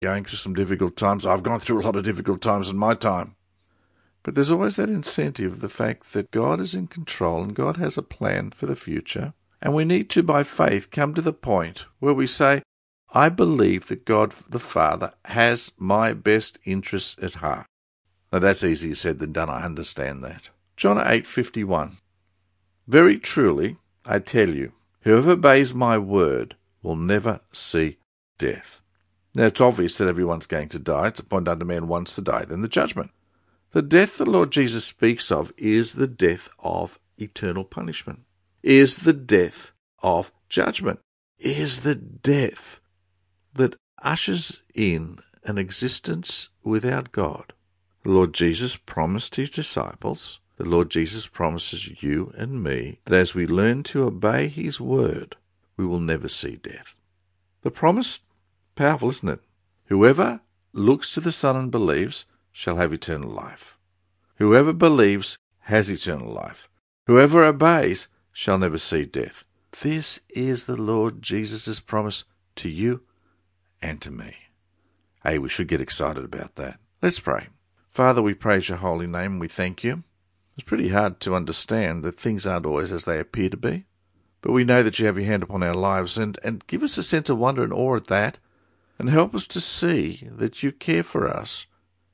going through some difficult times. I've gone through a lot of difficult times in my time. But there's always that incentive, the fact that God is in control and God has a plan for the future. And we need to, by faith, come to the point where we say, I believe that God the Father has my best interests at heart. Now that's easier said than done, I understand that. John 8:51. Very truly, I tell you, whoever obeys my word will never see death. Now it's obvious that everyone's going to die. It's appointed unto man once to die, then the judgment. The death the Lord Jesus speaks of is the death of eternal punishment, is the death of judgment, is the death that ushers in an existence without God. The Lord Jesus promised his disciples, the Lord Jesus promises you and me, that as we learn to obey his word, we will never see death. The promise, powerful, isn't it? Whoever looks to the Son and believes shall have eternal life. Whoever believes has eternal life. Whoever obeys shall never see death. This is the Lord Jesus' promise to you and to me. Hey, we should get excited about that. Let's pray. Father, we praise your holy name and we thank you. It's pretty hard to understand that things aren't always as they appear to be, but we know that you have your hand upon our lives, and give us a sense of wonder and awe at that, and help us to see that you care for us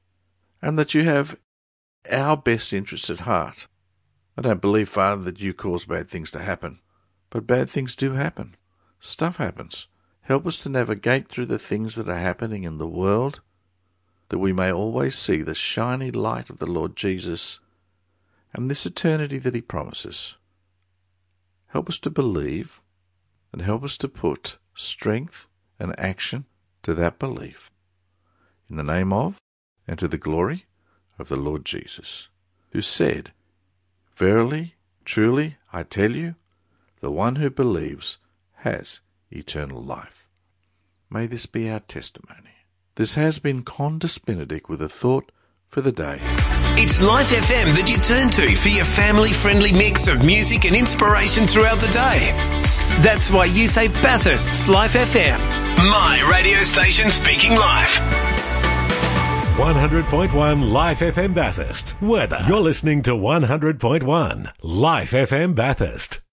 and that you have our best interests at heart. I don't believe, Father, that you cause bad things to happen, but bad things do happen. Stuff happens. Help us to navigate through the things that are happening in the world, that we may always see the shiny light of the Lord Jesus and this eternity that he promises. Help us to believe, and help us to put strength and action to that belief. In the name of, and to the glory of the Lord Jesus, who said, Verily, truly, I tell you, the one who believes has eternal life. May this be our testimony. This has been Condis Benedict with a thought for the day. It's Life FM that you turn to for your family-friendly mix of music and inspiration throughout the day. That's why you say Bathurst's Life FM. My radio station speaking life. 100.1 Life FM Bathurst. Weather. You're listening to 100.1 Life FM Bathurst.